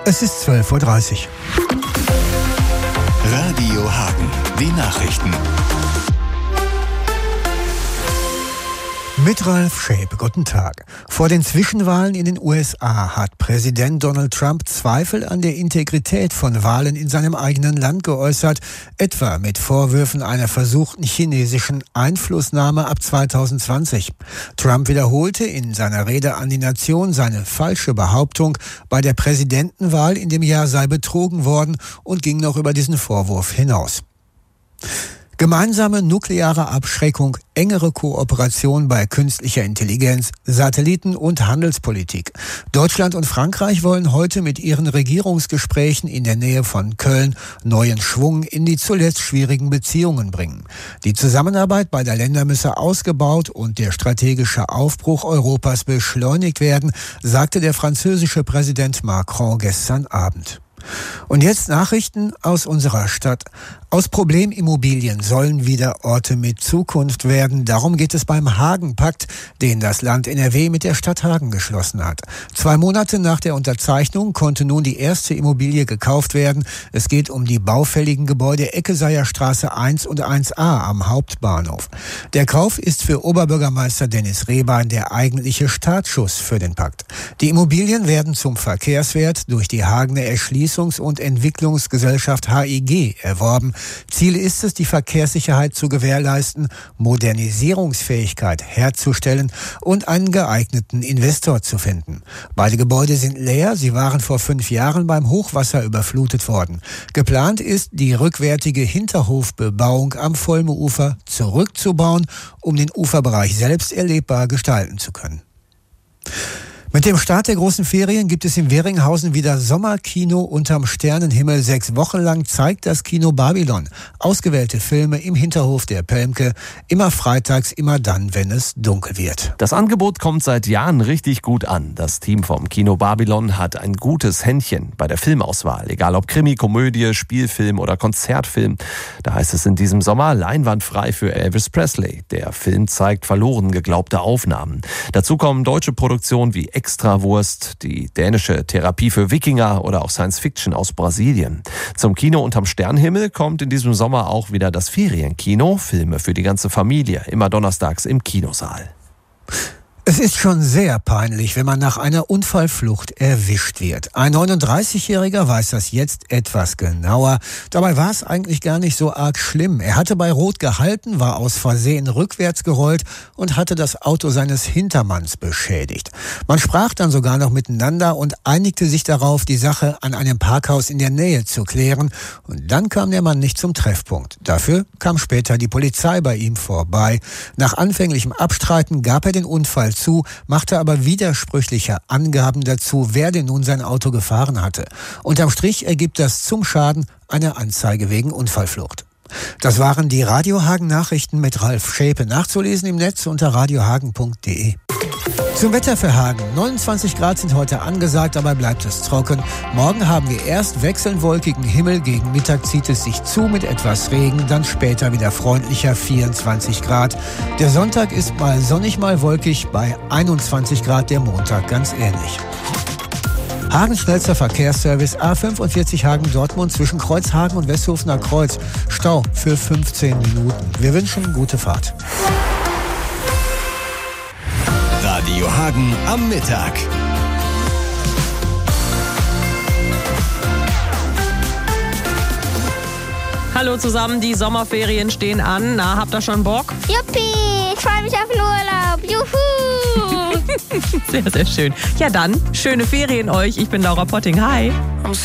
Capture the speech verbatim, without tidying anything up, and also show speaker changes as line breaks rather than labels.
Es ist zwölf Uhr dreißig.
Radio Hagen, die Nachrichten.
Mit Ralf Schäpe, guten Tag. Vor den Zwischenwahlen in den U S A hat Präsident Donald Trump Zweifel an der Integrität von Wahlen in seinem eigenen Land geäußert, etwa mit Vorwürfen einer versuchten chinesischen Einflussnahme ab zweitausendzwanzig. Trump wiederholte in seiner Rede an die Nation seine falsche Behauptung, bei der Präsidentenwahl in dem Jahr sei betrogen worden und ging noch über diesen Vorwurf hinaus. Gemeinsame nukleare Abschreckung, engere Kooperation bei künstlicher Intelligenz, Satelliten und Handelspolitik. Deutschland und Frankreich wollen heute mit ihren Regierungsgesprächen in der Nähe von Köln neuen Schwung in die zuletzt schwierigen Beziehungen bringen. Die Zusammenarbeit beider Länder müsse ausgebaut und der strategische Aufbruch Europas beschleunigt werden, sagte der französische Präsident Macron gestern Abend. Und jetzt Nachrichten aus unserer Stadt. Aus Problemimmobilien sollen wieder Orte mit Zukunft werden. Darum geht es beim Hagen-Pakt, den das Land N R W mit der Stadt Hagen geschlossen hat. Zwei Monate nach der Unterzeichnung konnte nun die erste Immobilie gekauft werden. Es geht um die baufälligen Gebäude Eckeseyer Straße eins und eins a am Hauptbahnhof. Der Kauf ist für Oberbürgermeister Dennis Rehbein der eigentliche Startschuss für den Pakt. Die Immobilien werden zum Verkehrswert durch die Hagener Erschließungs- und Entwicklungsgesellschaft H I G erworben. Ziel ist es, die Verkehrssicherheit zu gewährleisten, Modernisierungsfähigkeit herzustellen und einen geeigneten Investor zu finden. Beide Gebäude sind leer, sie waren vor fünf Jahren beim Hochwasser überflutet worden. Geplant ist, die rückwärtige Hinterhofbebauung am Volmeufer zurückzubauen, um den Uferbereich selbst erlebbar gestalten zu können. Mit dem Start der großen Ferien gibt es in Weringhausen wieder Sommerkino unterm Sternenhimmel. Sechs Wochen lang zeigt das Kino Babylon ausgewählte Filme im Hinterhof der Pelmke. Immer freitags, immer dann, wenn es dunkel wird.
Das Angebot kommt seit Jahren richtig gut an. Das Team vom Kino Babylon hat ein gutes Händchen bei der Filmauswahl. Egal ob Krimi, Komödie, Spielfilm oder Konzertfilm. Da heißt es in diesem Sommer leinwandfrei für Elvis Presley. Der Film zeigt verloren geglaubte Aufnahmen. Dazu kommen deutsche Produktionen wie Extrawurst, die dänische Therapie für Wikinger oder auch Science-Fiction aus Brasilien. Zum Kino unterm Sternenhimmel kommt in diesem Sommer auch wieder das Ferienkino. Filme für die ganze Familie, immer donnerstags im Kinosaal.
Es ist schon sehr peinlich, wenn man nach einer Unfallflucht erwischt wird. Ein neununddreißigjähriger weiß das jetzt etwas genauer. Dabei war es eigentlich gar nicht so arg schlimm. Er hatte bei Rot gehalten, war aus Versehen rückwärts gerollt und hatte das Auto seines Hintermanns beschädigt. Man sprach dann sogar noch miteinander und einigte sich darauf, die Sache an einem Parkhaus in der Nähe zu klären. Und dann kam der Mann nicht zum Treffpunkt. Dafür kam später die Polizei bei ihm vorbei. Nach anfänglichem Abstreiten gab er den Unfall zu, machte aber widersprüchliche Angaben dazu, wer denn nun sein Auto gefahren hatte. Unterm Strich ergibt das zum Schaden eine Anzeige wegen Unfallflucht. Das waren die Radio Hagen Nachrichten mit Ralf Schäpe. Nachzulesen im Netz unter radiohagen punkt de. Zum Wetter für Hagen. neunundzwanzig Grad sind heute angesagt, dabei bleibt es trocken. Morgen haben wir erst wechselnd wolkigen Himmel, gegen Mittag zieht es sich zu mit etwas Regen, dann später wieder freundlicher vierundzwanzig Grad. Der Sonntag ist mal sonnig, mal wolkig, bei einundzwanzig Grad, der Montag ganz ähnlich. Hagen schnellster Verkehrsservice A fünfundvierzig Hagen-Dortmund zwischen Kreuzhagen und Westhofener Kreuz. Stau für fünfzehn Minuten. Wir wünschen gute Fahrt.
Radio Hagen am Mittag.
Hallo zusammen, die Sommerferien stehen an. Na, habt ihr schon Bock?
Juppie, ich freue mich auf den Urlaub. Juhu!
Sehr, sehr schön. Ja dann, schöne Ferien euch. Ich bin Laura Potting. Hi.